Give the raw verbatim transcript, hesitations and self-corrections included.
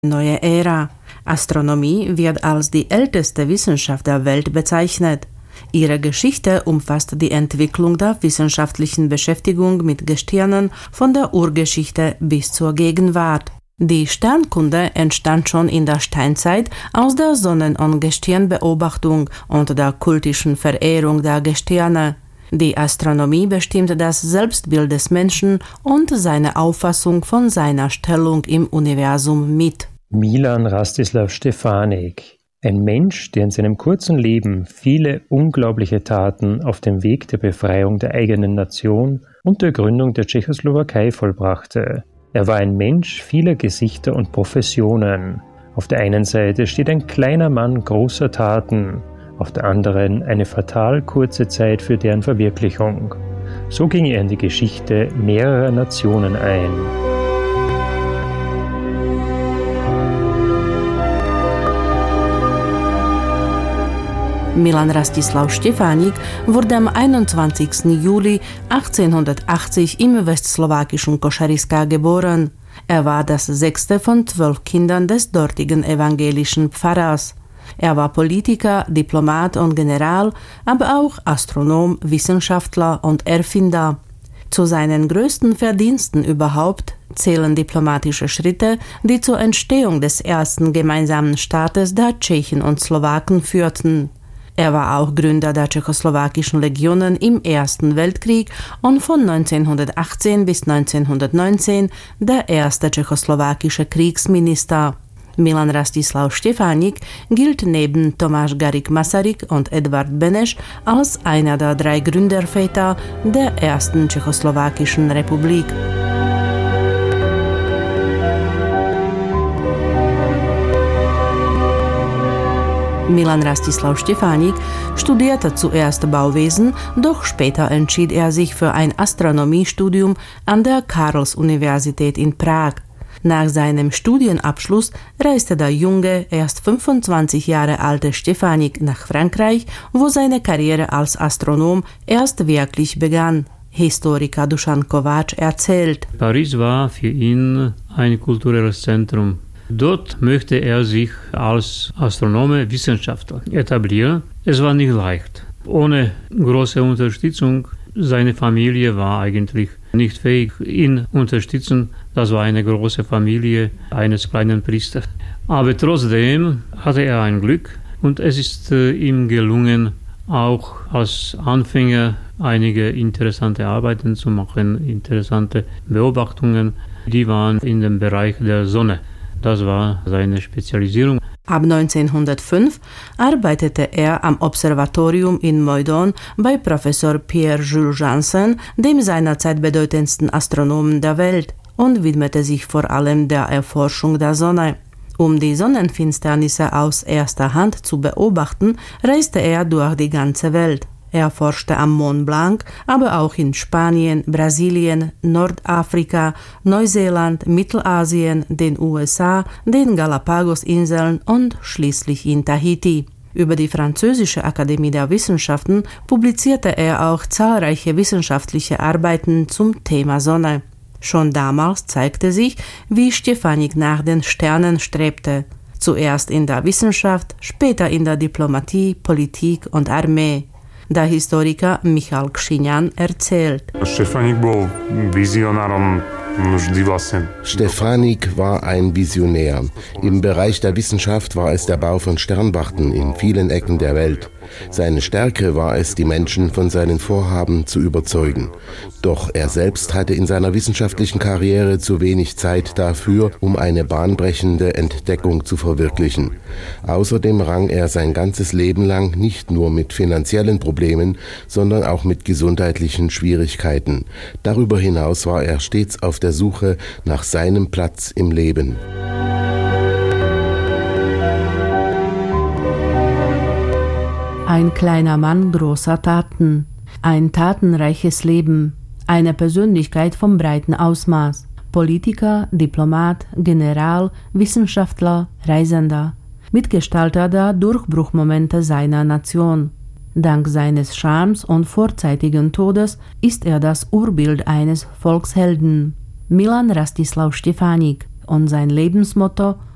Neue Ära. Astronomie wird als die älteste Wissenschaft der Welt bezeichnet. Ihre Geschichte umfasst die Entwicklung der wissenschaftlichen Beschäftigung mit Gestirnen von der Urgeschichte bis zur Gegenwart. Die Sternkunde entstand schon in der Steinzeit aus der Sonnen- und Gestirnbeobachtung und der kultischen Verehrung der Gestirne. Die Astronomie bestimmt das Selbstbild des Menschen und seine Auffassung von seiner Stellung im Universum mit. Milan Rastislav Stefanik, ein Mensch, der in seinem kurzen Leben viele unglaubliche Taten auf dem Weg der Befreiung der eigenen Nation und der Gründung der Tschechoslowakei vollbrachte. Er war ein Mensch vieler Gesichter und Professionen. Auf der einen Seite steht ein kleiner Mann großer Taten, auf der anderen eine fatal kurze Zeit für deren Verwirklichung. So ging er in die Geschichte mehrerer Nationen ein. Milan Rastislav Stefanik wurde am einundzwanzigsten Juli achtzehnhundertachtzig im westslowakischen Košariska geboren. Er war das sechste von zwölf Kindern des dortigen evangelischen Pfarrers. Er war Politiker, Diplomat und General, aber auch Astronom, Wissenschaftler und Erfinder. Zu seinen größten Verdiensten überhaupt zählen diplomatische Schritte, die zur Entstehung des ersten gemeinsamen Staates der Tschechen und Slowaken führten. Er war auch Gründer der tschechoslowakischen Legionen im Ersten Weltkrieg und von neunzehnhundertachtzehn bis neunzehnhundertneunzehn der erste tschechoslowakische Kriegsminister. Milan Rastislav Stefanik gilt neben Tomáš Garrigue Masaryk und Edvard Beneš als einer der drei Gründerväter der ersten tschechoslowakischen Republik. Milan Rastislav Stefanik studierte zuerst Bauwesen, doch später entschied er sich für ein Astronomiestudium an der Karls-Universität in Prag. Nach seinem Studienabschluss reiste der junge, erst fünfundzwanzig Jahre alte Stefanik nach Frankreich, wo seine Karriere als Astronom erst wirklich begann. Historiker Dušan Kováč erzählt: Paris war für ihn ein kulturelles Zentrum. Dort möchte er sich als Astronome, Wissenschaftler etablieren. Es war nicht leicht. Ohne große Unterstützung, seine Familie war eigentlich nicht fähig, ihn zu unterstützen. Das war eine große Familie eines kleinen Priesters. Aber trotzdem hatte er ein Glück und es ist äh, ihm gelungen, auch als Anfänger einige interessante Arbeiten zu machen, interessante Beobachtungen. Die waren in dem Bereich der Sonne. Das war seine Spezialisierung. Ab neunzehnhundertfünf arbeitete er am Observatorium in Meudon bei Professor Pierre-Jules Janssen, dem seinerzeit bedeutendsten Astronomen der Welt, und widmete sich vor allem der Erforschung der Sonne. Um die Sonnenfinsternisse aus erster Hand zu beobachten, reiste er durch die ganze Welt. Er forschte am Mont Blanc, aber auch in Spanien, Brasilien, Nordafrika, Neuseeland, Mittelasien, den U S A, den Galapagos-Inseln und schließlich in Tahiti. Über die Französische Akademie der Wissenschaften publizierte er auch zahlreiche wissenschaftliche Arbeiten zum Thema Sonne. Schon damals zeigte sich, wie Stefanik nach den Sternen strebte. Zuerst in der Wissenschaft, später in der Diplomatie, Politik und Armee. Der Historiker Michal Kšinjan erzählt: Stefanik bol vizionárom vždy vlastne. Stefanik war ein Visionär. Im Bereich der Wissenschaft war es der Bau von Sternwarten in vielen Ecken der Welt. Seine Stärke war es, die Menschen von seinen Vorhaben zu überzeugen. Doch er selbst hatte in seiner wissenschaftlichen Karriere zu wenig Zeit dafür, um eine bahnbrechende Entdeckung zu verwirklichen. Außerdem rang er sein ganzes Leben lang nicht nur mit finanziellen Problemen, sondern auch mit gesundheitlichen Schwierigkeiten. Darüber hinaus war er stets auf der Suche nach seinem Platz im Leben. Ein kleiner Mann großer Taten, ein tatenreiches Leben, eine Persönlichkeit vom breiten Ausmaß, Politiker, Diplomat, General, Wissenschaftler, Reisender, Mitgestalter der Durchbruchmomente seiner Nation. Dank seines Charmes und vorzeitigen Todes ist er das Urbild eines Volkshelden. Milan Rastislav Stefanik und sein Lebensmotto: